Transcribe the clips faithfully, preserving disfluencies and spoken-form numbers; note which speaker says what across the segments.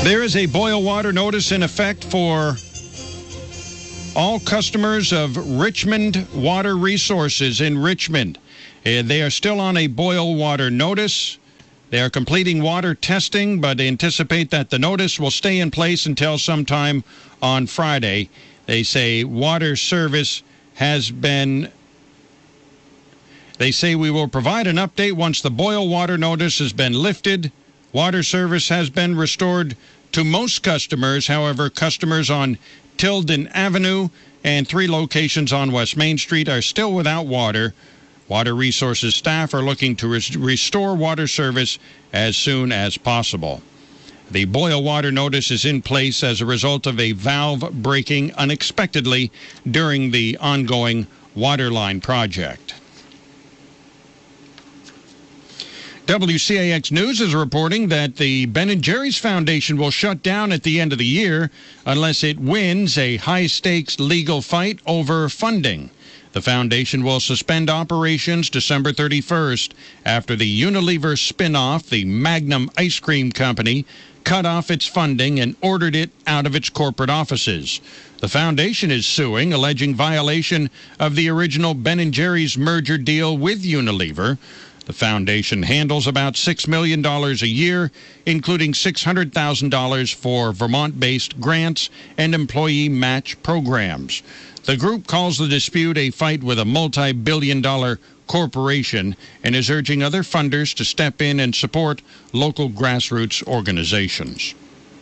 Speaker 1: There is a boil water notice in effect for all customers of Richmond Water Resources in Richmond. Uh, they are still on a boil water notice. They are completing water testing, but anticipate that the notice will stay in place until sometime on Friday. They say water service has been... They say we will provide an update once the boil water notice has been lifted. Water service has been restored to most customers. However, customers on Tilden Avenue and three locations on West Main Street are still without water. Water Resources staff are looking to res- restore water service as soon as possible. The boil water notice is in place as a result of a valve breaking unexpectedly during the ongoing water line project. W C A X News is reporting that the Ben and Jerry's Foundation will shut down at the end of the year unless it wins a high-stakes legal fight over funding. The foundation will suspend operations December thirty-first after the Unilever spin-off, the Magnum Ice Cream Company, cut off its funding and ordered it out of its corporate offices. The foundation is suing, alleging violation of the original Ben and Jerry's merger deal with Unilever. The foundation handles about six million dollars a year, including six hundred thousand dollars for Vermont-based grants and employee match programs. The group calls the dispute a fight with a multi-billion dollar corporation and is urging other funders to step in and support local grassroots organizations.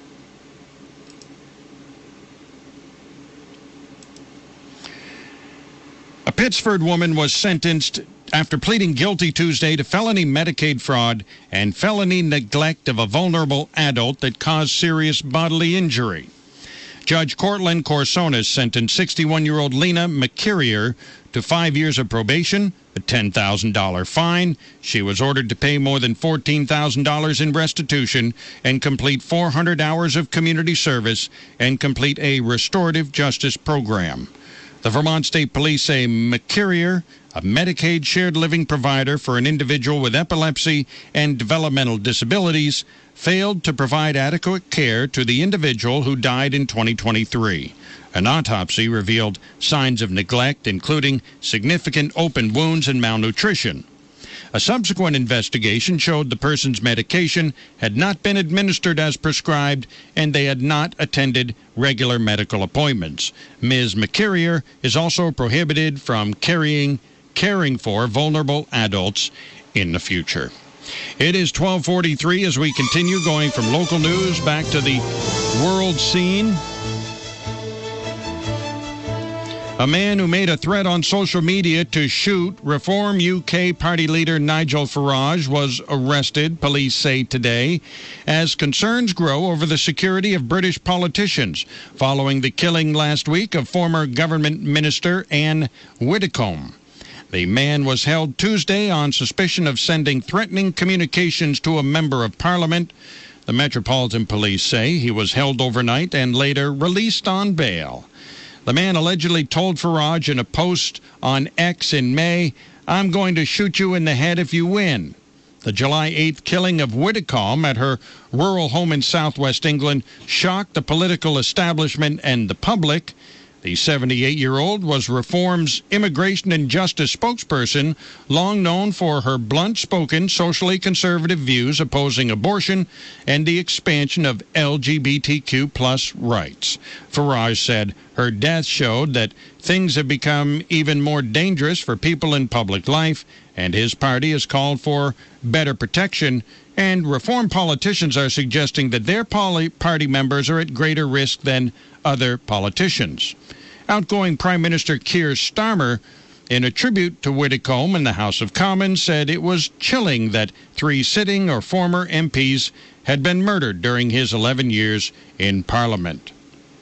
Speaker 1: A Pittsford woman was sentenced after pleading guilty Tuesday to felony Medicaid fraud and felony neglect of a vulnerable adult that caused serious bodily injury. Judge Cortland Corsonis sentenced sixty-one-year-old Lena McKerrier to five years of probation, a ten thousand dollars fine. She was ordered to pay more than fourteen thousand dollars in restitution and complete four hundred hours of community service and complete a restorative justice program. The Vermont State Police say McKerrier, a Medicaid shared living provider for an individual with epilepsy and developmental disabilities, failed to provide adequate care to the individual who died in twenty twenty-three. An autopsy revealed signs of neglect, including significant open wounds and malnutrition. A subsequent investigation showed the person's medication had not been administered as prescribed and they had not attended regular medical appointments. Miz McKerrier is also prohibited from carrying, caring for vulnerable adults in the future. It is twelve forty-three as we continue going from local news back to the world scene. A man who made a threat on social media to shoot Reform U K party leader Nigel Farage was arrested, police say today, as concerns grow over the security of British politicians following the killing last week of former government minister Anne Widdecombe. The man was held Tuesday on suspicion of sending threatening communications to a member of Parliament. The Metropolitan Police say he was held overnight and later released on bail. The man allegedly told Farage in a post on X in May, "I'm going to shoot you in the head if you win." The July eighth killing of Widdecombe at her rural home in southwest England shocked the political establishment and the public. The seventy-eight-year-old was Reform's immigration and justice spokesperson, long known for her blunt-spoken, socially conservative views opposing abortion and the expansion of L G B T Q plus rights. Farage said her death showed that things have become even more dangerous for people in public life, and his party has called for better protection, and Reform politicians are suggesting that their party members are at greater risk than other politicians. Outgoing Prime Minister Keir Starmer, in a tribute to Widdecombe in the House of Commons, said it was chilling that three sitting or former M Ps had been murdered during his eleven years in Parliament.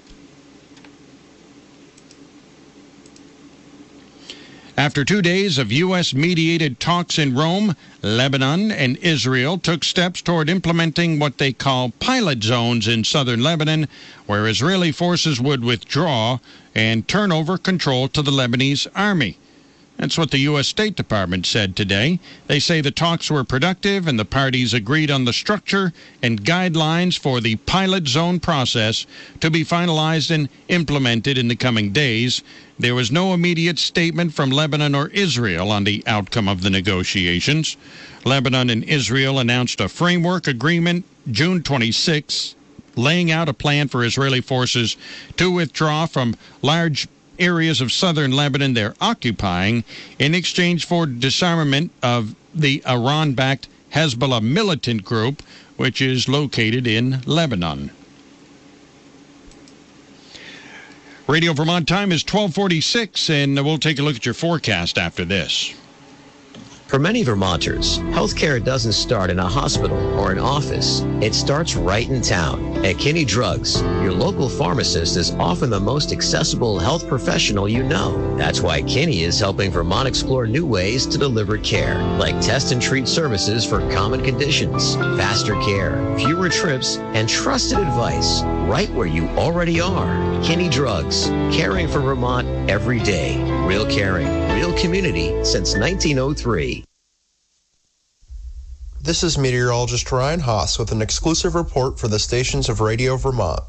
Speaker 1: After two days of U S-mediated talks in Rome, Lebanon and Israel took steps toward implementing what they call pilot zones in southern Lebanon, where Israeli forces would withdraw and turn over control to the Lebanese army. That's what the U S State Department said today. They say the talks were productive and the parties agreed on the structure and guidelines for the pilot zone process to be finalized and implemented in the coming days. There was no immediate statement from Lebanon or Israel on the outcome of the negotiations. Lebanon and Israel announced a framework agreement June twenty-sixth, laying out a plan for Israeli forces to withdraw from large areas of southern Lebanon they're occupying in exchange for disarmament of the Iran-backed Hezbollah militant group, which is located in Lebanon. Radio Vermont time is twelve forty-six, and we'll take a look at your forecast after this.
Speaker 2: For many Vermonters, healthcare doesn't start in a hospital or an office. It starts right in town. At Kinney Drugs, your local pharmacist is often the most accessible health professional you know. That's why Kinney is helping Vermont explore new ways to deliver care, like test and treat services for common conditions, faster care, fewer trips, and trusted advice right where you already are. Kinney Drugs, caring for Vermont every day. Real caring, real community since nineteen oh three.
Speaker 3: This is meteorologist Ryan Haas with an exclusive report for the stations of Radio Vermont.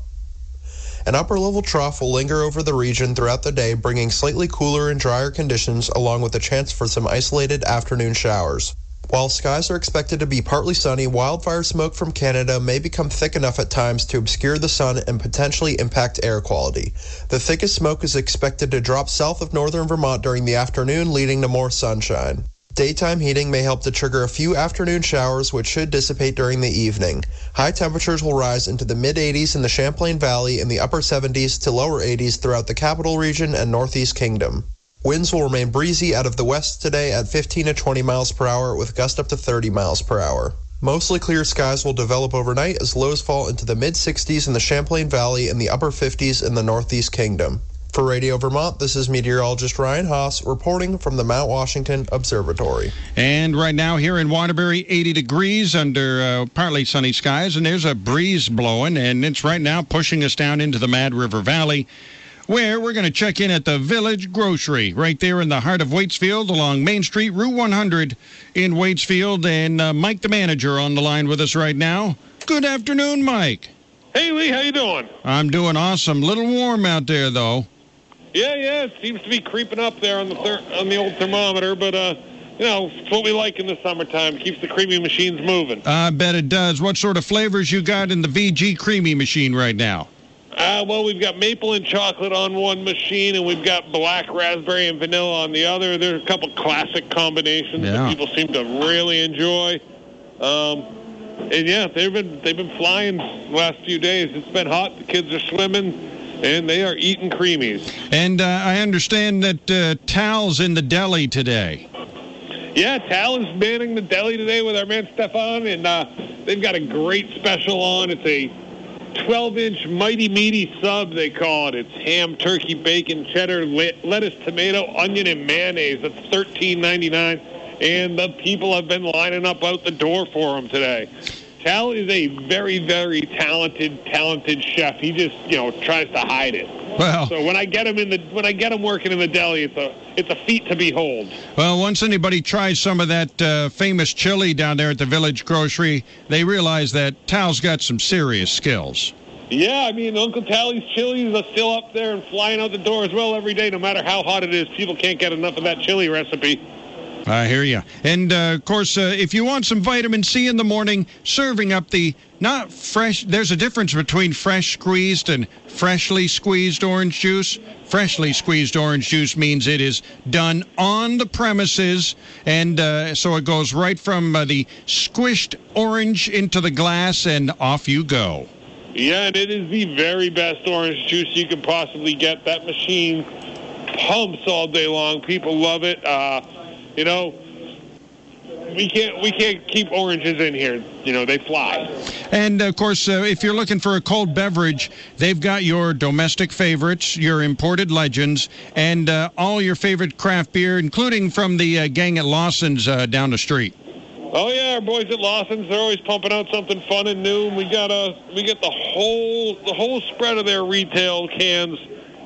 Speaker 3: An upper-level trough will linger over the region throughout the day, bringing slightly cooler and drier conditions along with a chance for some isolated afternoon showers. While skies are expected to be partly sunny, wildfire smoke from Canada may become thick enough at times to obscure the sun and potentially impact air quality. The thickest smoke is expected to drop south of northern Vermont during the afternoon, leading to more sunshine. Daytime heating may help to trigger a few afternoon showers, which should dissipate during the evening. High temperatures will rise into the mid-eighties in the Champlain Valley and the upper seventies to lower eighties throughout the Capital Region and Northeast Kingdom. Winds will remain breezy out of the west today at fifteen to twenty miles per hour, with gusts up to thirty miles per hour. Mostly clear skies will develop overnight as lows fall into the mid-sixties in the Champlain Valley and the upper fifties in the Northeast Kingdom. For Radio Vermont, this is meteorologist Ryan Haas reporting from the Mount Washington Observatory.
Speaker 1: And right now here in Waterbury, eighty degrees under uh, partly sunny skies, and there's a breeze blowing, and it's right now pushing us down into the Mad River Valley, where we're going to check in at the Village Grocery, right there in the heart of Waitsfield along Main Street, Route one hundred in Waitsfield. And uh, Mike, the manager, on the line with us right now. Good afternoon, Mike.
Speaker 4: Hey, Lee, how you doing?
Speaker 1: I'm doing awesome. Little warm out there, though.
Speaker 4: Yeah, yeah, it seems to be creeping up there on the thir- on the old thermometer, but, uh, you know, it's what we like in the summertime. Keeps the creamy machines moving.
Speaker 1: I bet it does. What sort of flavors you got in the V G Creamy machine right now?
Speaker 4: Uh, well, we've got maple and chocolate on one machine, and we've got black raspberry and vanilla on the other. There's a couple classic combinations
Speaker 1: yeah.
Speaker 4: that people seem to really enjoy. Um, and, yeah, they've been they've been flying the last few days. It's been hot. The kids are swimming. And they are eating creamies.
Speaker 1: And uh, I understand that uh, Tal's in the deli today.
Speaker 4: Yeah, Tal is manning the deli today with our man Stefan, and uh, they've got a great special on. It's a twelve-inch mighty meaty sub, they call it. It's ham, turkey, bacon, cheddar, lettuce, tomato, onion, and mayonnaise. That's thirteen ninety-nine, and the people have been lining up out the door for them today. Tal is a very, very talented, talented chef. He just, you know, tries to hide it.
Speaker 1: Well,
Speaker 4: so when I get him in the when I get him working in the deli, it's a it's a feat to behold.
Speaker 1: Well, once anybody tries some of that uh, famous chili down there at the Village Grocery, they realize that Tal's got some serious skills.
Speaker 4: Yeah, I mean, Uncle Tally's chilies are still up there and flying out the door as well every day, no matter how hot it is. People can't get enough of that chili recipe.
Speaker 1: I hear you. And, uh, of course, uh, if you want some vitamin C in the morning, serving up the not fresh, there's a difference between fresh squeezed and freshly squeezed orange juice. Freshly squeezed orange juice means it is done on the premises, and uh, so it goes right from uh, the squished orange into the glass, and off you go.
Speaker 4: Yeah, and it is the very best orange juice you can possibly get. That machine pumps all day long. People love it. Uh, You know, we can't we can't keep oranges in here. You know, they fly.
Speaker 1: And, of course, uh, if you're looking for a cold beverage, they've got your domestic favorites, your imported legends, and uh, all your favorite craft beer, including from the uh, gang at Lawson's uh, down the street.
Speaker 4: Oh, yeah, our boys at Lawson's, they're always pumping out something fun and new. We got a, we get the whole the whole spread of their retail cans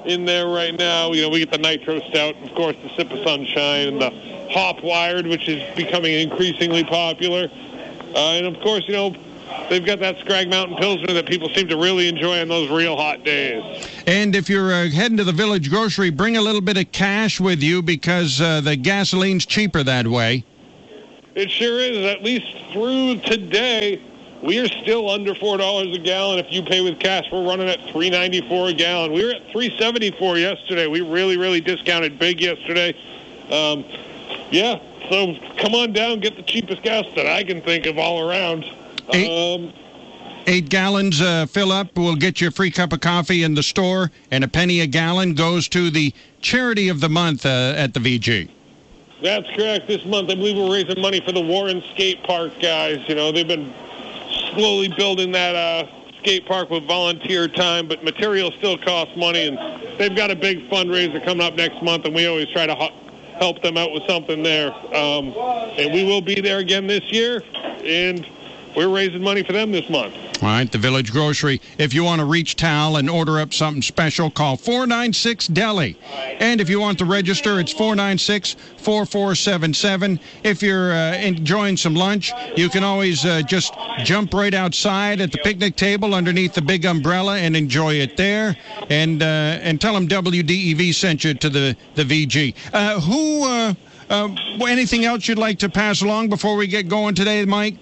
Speaker 4: in there right now. You know, we get the Nitro Stout, of course, the Sip of Sunshine, and the Hop Wired, which is becoming increasingly popular. Uh, and, of course, you know, they've got that Scrag Mountain Pilsner that people seem to really enjoy on those real hot days.
Speaker 1: And if you're uh, heading to the Village Grocery, bring a little bit of cash with you because uh, the gasoline's cheaper that way.
Speaker 4: It sure is. At least through today, we are still under four dollars a gallon. If you pay with cash, we're running at three ninety-four a gallon. We were at three seventy-four yesterday. We really, really discounted big yesterday. Um, yeah, so come on down, get the cheapest gas that I can think of all around.
Speaker 1: Eight,
Speaker 4: um,
Speaker 1: eight gallons uh, fill up will get you a free cup of coffee in the store, and a penny a gallon goes to the charity of the month uh, at the V G.
Speaker 4: That's correct. This month, I believe we're raising money for the Warren Skate Park guys. You know, they've been slowly building that uh, skate park with volunteer time, but material still costs money, and they've got a big fundraiser coming up next month, and we always try to ho- help them out with something there. Um, and we will be there again this year, and we're raising money for them this month.
Speaker 1: All right, the Village Grocery. If you want to reach Tal and order up something special, call four nine six D E L I. And if you want to register, it's four nine six, four four seven seven. If you're uh, enjoying some lunch, you can always uh, just jump right outside at the picnic table underneath the big umbrella and enjoy it there. And uh, and tell them W D E V sent you to the, the V G. Uh, who, uh, uh, anything else you'd like to pass along before we get going today, Mike?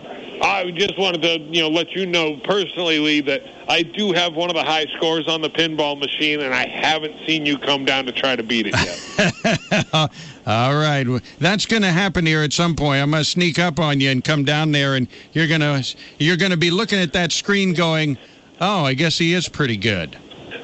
Speaker 4: I just wanted to, you know, let you know personally, Lee, that I do have one of the high scores on the pinball machine, and I haven't seen you come down to try to beat it yet.
Speaker 1: All right. Well, that's going to happen here at some point. I'm going to sneak up on you and come down there, and you're going to you're going to be looking at that screen going, oh, I guess he is pretty good.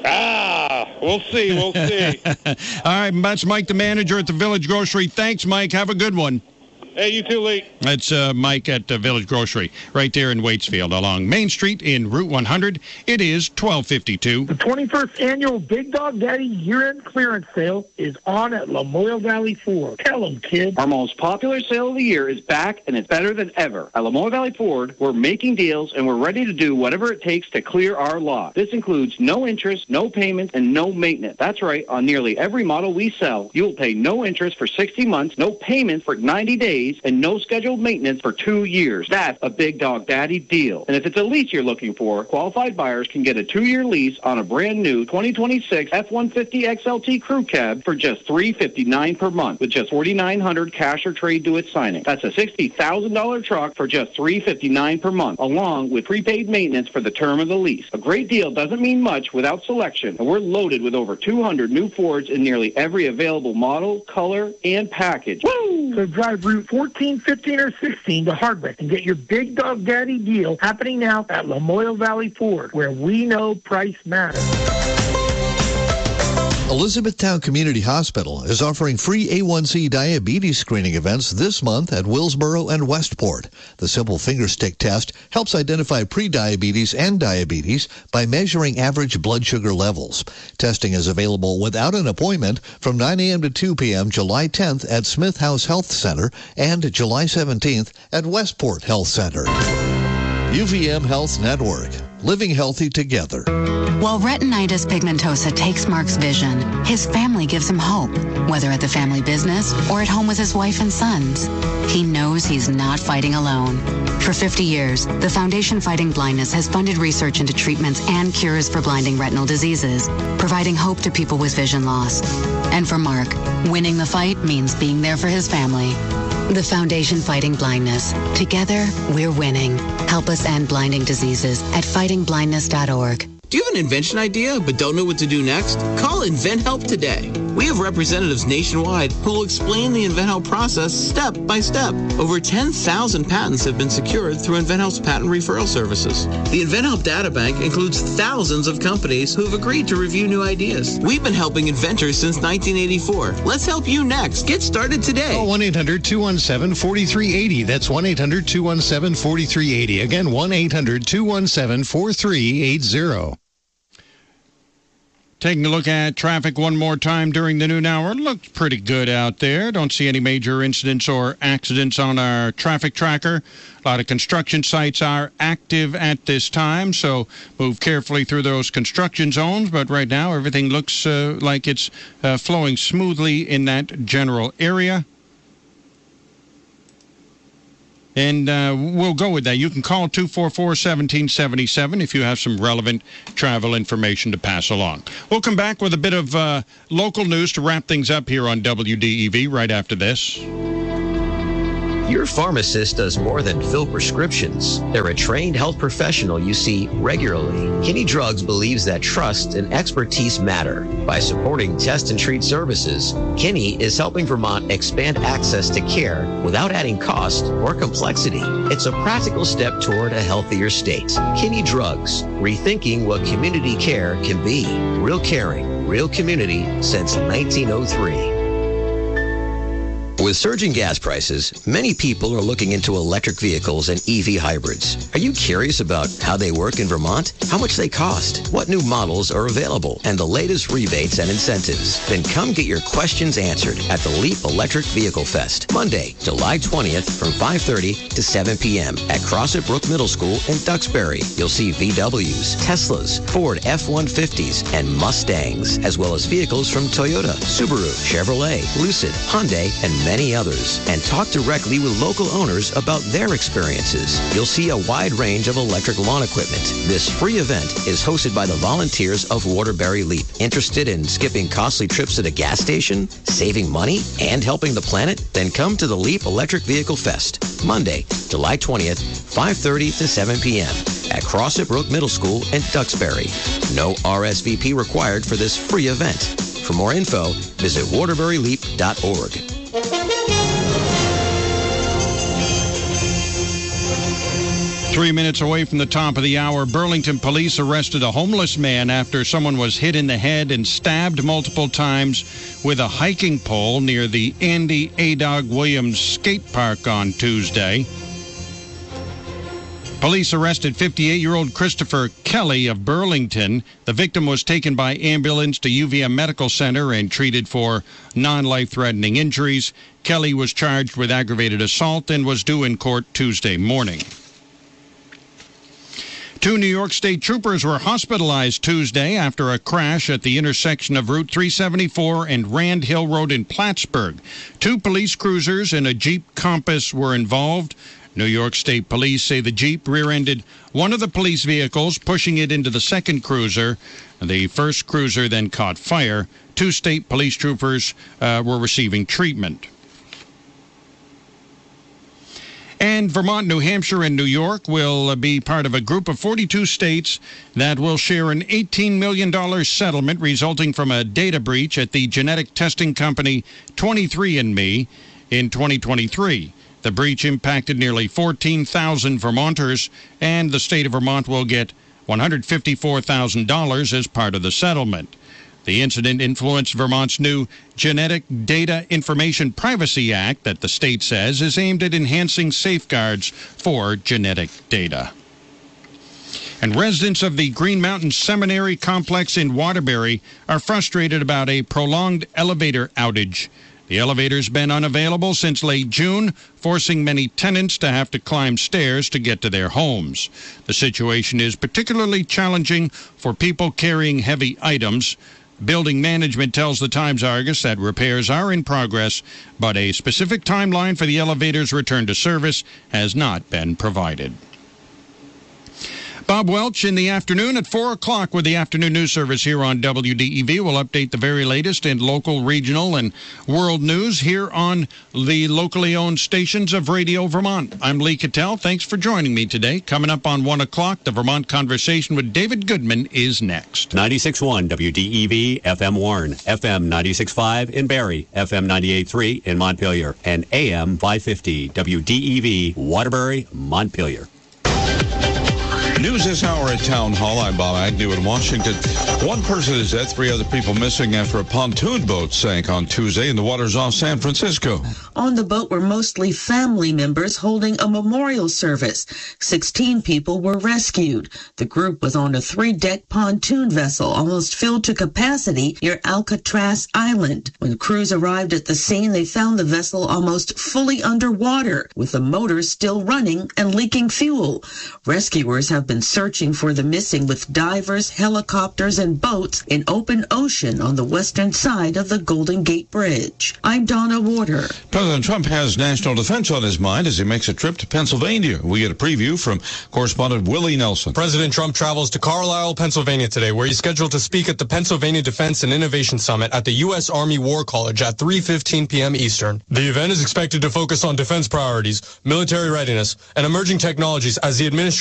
Speaker 4: Ah, we'll see. We'll see.
Speaker 1: All right. That's Mike, the manager at the Village Grocery. Thanks, Mike. Have a good one.
Speaker 4: Hey, you too, Lee.
Speaker 1: That's uh, Mike at uh, Village Grocery, right there in Waitsfield, along Main Street in Route one hundred. It is twelve fifty-two.
Speaker 5: The twenty-first annual Big Dog Daddy year-end clearance sale is on at Lamoille Valley Ford. Tell them, kid.
Speaker 6: Our most popular sale of the year is back, and it's better than ever. At Lamoille Valley Ford, we're making deals, and we're ready to do whatever it takes to clear our lot. This includes no interest, no payments, and no maintenance. That's right. On nearly every model we sell, you will pay no interest for sixty months, no payments for ninety days, and no scheduled maintenance for two years. That's a Big Dog Daddy deal. And if it's a lease you're looking for, qualified buyers can get a two-year lease on a brand new twenty twenty-six F one fifty X L T crew cab for just three hundred fifty-nine dollars per month with just four thousand nine hundred dollars cash or trade to its signing. That's a sixty thousand dollars truck for just three hundred fifty-nine dollars per month, along with prepaid maintenance for the term of the lease. A great deal doesn't mean much without selection, and we're loaded with over two hundred new Fords in nearly every available model, color, and package.
Speaker 5: Woo! So drive Route fourteen, fifteen, or sixteen to Hardwick and get your Big Dog Daddy deal happening now at Lamoille Valley Ford, where we know price matters.
Speaker 7: Elizabethtown Community Hospital is offering free A one C diabetes screening events this month at Willsboro and Westport. The simple finger stick test helps identify prediabetes and diabetes by measuring average blood sugar levels. Testing is available without an appointment from nine a.m. to two p.m. July tenth at Smith House Health Center and July seventeenth at Westport Health Center. U V M Health Network. Living healthy together.
Speaker 8: While retinitis pigmentosa takes Mark's vision, his family gives him hope, whether at the family business or at home with his wife and sons. He knows he's not fighting alone. For fifty years, the Foundation Fighting Blindness has funded research into treatments and cures for blinding retinal diseases, providing hope to people with vision loss. And for Mark, winning the fight means being there for his family. The Foundation Fighting Blindness. Together, we're winning. Help us end blinding diseases at fighting blindness dot org.
Speaker 9: Do you have an invention idea but don't know what to do next? Call InventHelp today. We have representatives nationwide who will explain the InventHelp process step by step. Over ten thousand patents have been secured through InventHelp's patent referral services. The InventHelp data bank includes thousands of companies who have agreed to review new ideas. We've been helping inventors since nineteen eighty-four. Let's help you next. Get started today.
Speaker 10: Call one eight hundred two one seven four three eight zero. That's one eight hundred two one seven four three eight zero. Again, one eight hundred two one seven four three eight zero.
Speaker 1: Taking a look at traffic one more time during the noon hour. Looks pretty good out there. Don't see any major incidents or accidents on our traffic tracker. A lot of construction sites are active at this time, so move carefully through those construction zones. But right now, everything looks uh, like it's uh, flowing smoothly in that general area. And uh, we'll go with that. You can call two four four, one seven seven seven if you have some relevant travel information to pass along. We'll come back with a bit of uh, local news to wrap things up here on W D E V right after this.
Speaker 2: Your pharmacist does more than fill prescriptions. They're a trained health professional you see regularly. Kinney Drugs believes that trust and expertise matter. By supporting test and treat services, Kinney is helping Vermont expand access to care without adding cost or complexity. It's a practical step toward a healthier state. Kinney Drugs, rethinking what community care can be. Real caring, real community since nineteen oh three. With surging gas prices, many people are looking into electric vehicles and E V hybrids. Are you curious about how they work in Vermont? How much they cost? What new models are available? And the latest rebates and incentives? Then come get your questions answered at the Leap Electric Vehicle Fest, Monday, July twentieth from five thirty to seven p.m. at Crossett Brook Middle School in Duxbury. You'll see V Ws, Teslas, Ford F one fifties, and Mustangs, as well as vehicles from Toyota, Subaru, Chevrolet, Lucid, Hyundai, and many many others, and talk directly with local owners about their experiences. You'll see a wide range of electric lawn equipment. This free event is hosted by the volunteers of Waterbury Leap. Interested in skipping costly trips to the gas station, saving money, and helping the planet? Then come to the Leap Electric Vehicle Fest, Monday, July twentieth, five thirty to seven p.m. at Crossett Brook Middle School in Duxbury. No R S V P required for this free event. For more info, visit waterbury leap dot org.
Speaker 1: Three minutes away from the top of the hour, Burlington police arrested a homeless man after someone was hit in the head and stabbed multiple times with a hiking pole near the Andy A-Dog Williams skate park on Tuesday. Police arrested fifty-eight-year-old Christopher Kelly of Burlington. The victim was taken by ambulance to U V M Medical Center and treated for non-life-threatening injuries. Kelly was charged with aggravated assault and was due in court Tuesday morning. Two New York State troopers were hospitalized Tuesday after a crash at the intersection of Route three seventy-four and Rand Hill Road in Plattsburgh. Two police cruisers and a Jeep Compass were involved. New York State Police say the Jeep rear-ended one of the police vehicles, pushing it into the second cruiser. The first cruiser then caught fire. Two state police troopers uh, were receiving treatment. And Vermont, New Hampshire, and New York will be part of a group of forty-two states that will share an eighteen million dollars settlement resulting from a data breach at the genetic testing company twenty-three and me in twenty twenty-three. The breach impacted nearly fourteen thousand Vermonters, and the state of Vermont will get one hundred fifty-four thousand dollars as part of the settlement. The incident influenced Vermont's new Genetic Data Information Privacy Act that the state says is aimed at enhancing safeguards for genetic data. And residents of the Green Mountain Seminary complex in Waterbury are frustrated about a prolonged elevator outage. The elevator's been unavailable since late June, forcing many tenants to have to climb stairs to get to their homes. The situation is particularly challenging for people carrying heavy items. Building management tells the Times-Argus that repairs are in progress, but a specific timeline for the elevator's return to service has not been provided. Bob Welch in the afternoon at four o'clock with the afternoon news service here on W D E V. We'll update the very latest in local, regional, and world news here on the locally owned stations of Radio Vermont. I'm Lee Cattell. Thanks for joining me today. Coming up on one o'clock, the Vermont Conversation with David Goodman is next.
Speaker 11: ninety-six point one W D E V, F M Warren, F M ninety-six point five in Barrie, F M ninety-eight point three in Montpelier, and A M five fifty W D E V, Waterbury, Montpelier.
Speaker 12: News this hour at Town Hall. I'm Bob Agnew in Washington. One person is dead, three other people missing after a pontoon boat sank on Tuesday in the waters off San Francisco.
Speaker 13: On the boat were mostly family members holding a memorial service. Sixteen people were rescued. The group was on a three-deck pontoon vessel almost filled to capacity near Alcatraz Island. When crews arrived at the scene, they found the vessel almost fully underwater, with the motors still running and leaking fuel. Rescuers have been searching for the missing with divers, helicopters, and boats in open ocean on the western side of the Golden Gate Bridge. I'm Donna Warder.
Speaker 12: President Trump has national defense on his mind as he makes a trip to Pennsylvania. We get a preview from correspondent Willie Nelson.
Speaker 14: President Trump travels to Carlisle, Pennsylvania today, where he's scheduled to speak at the Pennsylvania Defense and Innovation Summit at the U S Army War College at three fifteen p.m. Eastern. The event is expected to focus on defense priorities, military readiness, and emerging technologies as the administration